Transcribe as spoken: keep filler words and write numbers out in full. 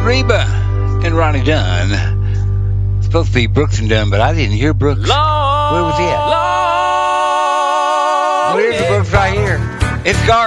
Reba and Ronnie Dunn. It's supposed to be Brooks and Dunn, but I didn't hear Brooks. Lord, Where was he at? Lord, Where's the Brooks right here? It's Gar.